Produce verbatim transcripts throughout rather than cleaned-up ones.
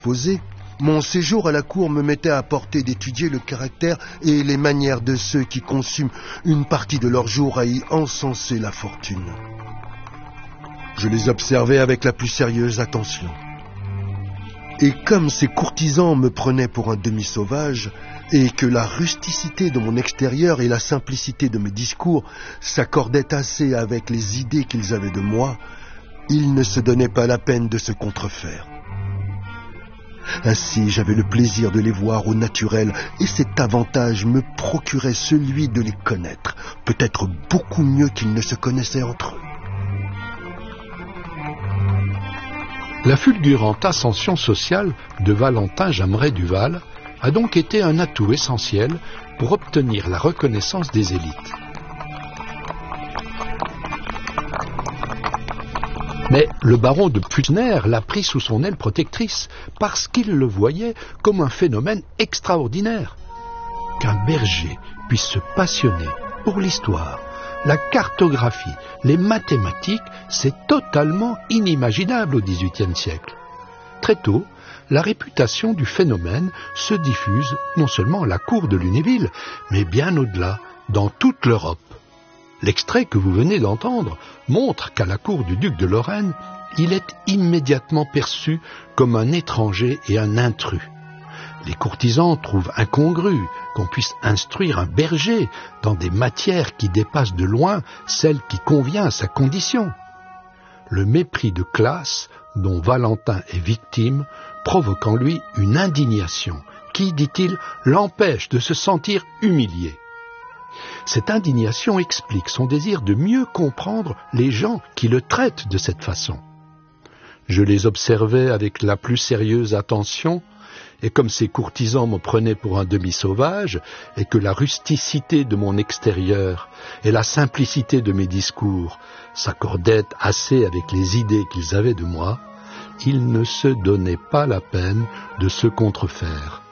Posé, mon séjour à la cour me mettait à portée d'étudier le caractère et les manières de ceux qui consument une partie de leur jour à y encenser la fortune. Je les observais avec la plus sérieuse attention. Et comme ces courtisans me prenaient pour un demi-sauvage, et que la rusticité de mon extérieur et la simplicité de mes discours s'accordaient assez avec les idées qu'ils avaient de moi, ils ne se donnaient pas la peine de se contrefaire. Ainsi, j'avais le plaisir de les voir au naturel, et cet avantage me procurait celui de les connaître, peut-être beaucoup mieux qu'ils ne se connaissaient entre eux. La fulgurante ascension sociale de Valentin Jameray Duval a donc été un atout essentiel pour obtenir la reconnaissance des élites. Mais le baron de Pfullner l'a pris sous son aile protectrice parce qu'il le voyait comme un phénomène extraordinaire. Qu'un berger puisse se passionner pour l'histoire, la cartographie, les mathématiques, c'est totalement inimaginable au dix-huitième siècle. Très tôt, la réputation du phénomène se diffuse non seulement à la cour de Lunéville, mais bien au-delà, dans toute l'Europe. L'extrait que vous venez d'entendre montre qu'à la cour du duc de Lorraine, il est immédiatement perçu comme un étranger et un intrus. Les courtisans trouvent incongru qu'on puisse instruire un berger dans des matières qui dépassent de loin celles qui conviennent à sa condition. Le mépris de classe dont Valentin est victime provoque en lui une indignation qui, dit-il, l'empêche de se sentir humilié. Cette indignation explique son désir de mieux comprendre les gens qui le traitent de cette façon. Je les observais avec la plus sérieuse attention, et comme ces courtisans me prenaient pour un demi-sauvage, et que la rusticité de mon extérieur et la simplicité de mes discours s'accordaient assez avec les idées qu'ils avaient de moi, ils ne se donnaient pas la peine de se contrefaire.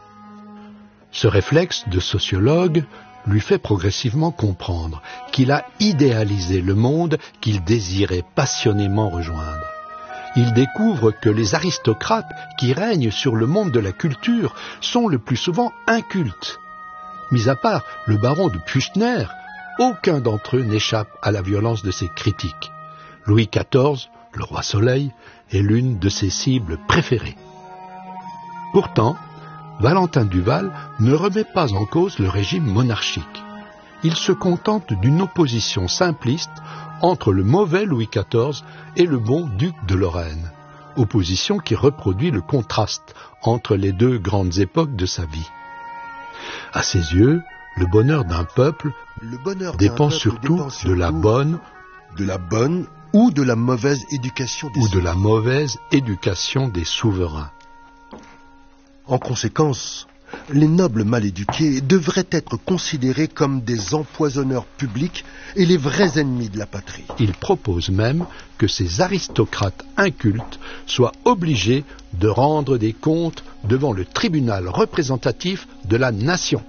Ce réflexe de sociologue lui fait progressivement comprendre qu'il a idéalisé le monde qu'il désirait passionnément rejoindre. Il découvre que les aristocrates qui règnent sur le monde de la culture sont le plus souvent incultes. Mis à part le baron de Pfullner, aucun d'entre eux n'échappe à la violence de ses critiques. Louis quatorze, le roi Soleil, est l'une de ses cibles préférées. Pourtant, Valentin Duval ne remet pas en cause le régime monarchique. Il se contente d'une opposition simpliste entre le mauvais Louis quatorze et le bon duc de Lorraine, opposition qui reproduit le contraste entre les deux grandes époques de sa vie. À ses yeux, le bonheur d'un peuple Le bonheur dépend d'un peuple surtout dépend de surtout la bonne de la bonne ou de la mauvaise éducation des ou de souverains. la mauvaise éducation des souverains. En conséquence, les nobles mal éduqués devraient être considérés comme des empoisonneurs publics et les vrais ennemis de la patrie. Il propose même que ces aristocrates incultes soient obligés de rendre des comptes devant le tribunal représentatif de la nation.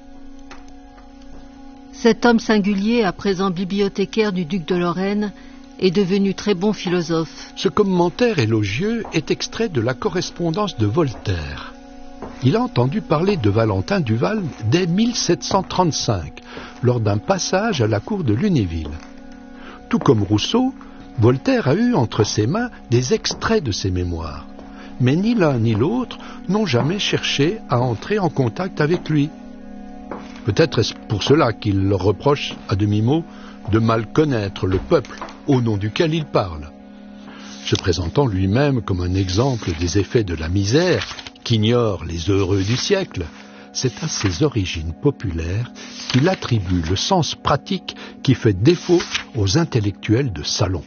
Cet homme singulier, à présent bibliothécaire du duc de Lorraine, est devenu très bon philosophe. Ce commentaire élogieux est extrait de la correspondance de Voltaire. Il a entendu parler de Valentin Duval dès mille sept cent trente-cinq, lors d'un passage à la cour de Lunéville. Tout comme Rousseau, Voltaire a eu entre ses mains des extraits de ses mémoires. Mais ni l'un ni l'autre n'ont jamais cherché à entrer en contact avec lui. Peut-être est-ce pour cela qu'il leur reproche, à demi-mot, de mal connaître le peuple au nom duquel il parle. Se présentant lui-même comme un exemple des effets de la misère qu'ignorent les heureux du siècle, c'est à ses origines populaires qu'il attribue le sens pratique qui fait défaut aux intellectuels de salon.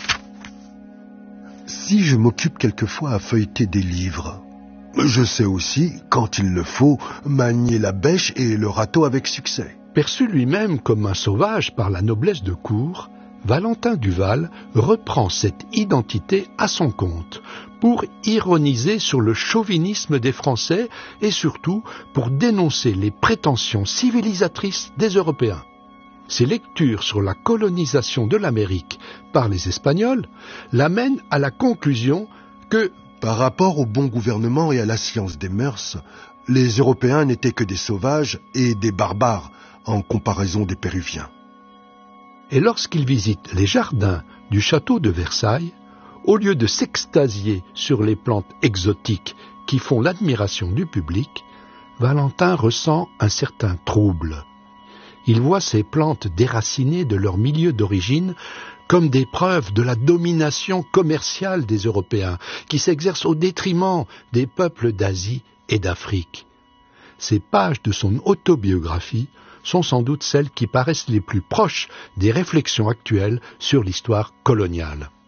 Si je m'occupe quelquefois à feuilleter des livres, je sais aussi, quand il le faut, manier la bêche et le râteau avec succès. Perçu lui-même comme un sauvage par la noblesse de cour, Valentin Duval reprend cette identité à son compte pour ironiser sur le chauvinisme des Français et surtout pour dénoncer les prétentions civilisatrices des Européens. Ses lectures sur la colonisation de l'Amérique par les Espagnols l'amènent à la conclusion que Par rapport au bon gouvernement et à la science des mœurs, les Européens n'étaient que des sauvages et des barbares en comparaison des Péruviens. Et lorsqu'il visite les jardins du château de Versailles, au lieu de s'extasier sur les plantes exotiques qui font l'admiration du public, Valentin ressent un certain trouble. Il voit ces plantes déracinées de leur milieu d'origine comme des preuves de la domination commerciale des Européens qui s'exerce au détriment des peuples d'Asie et d'Afrique. Ces pages de son autobiographie sont sans doute celles qui paraissent les plus proches des réflexions actuelles sur l'histoire coloniale.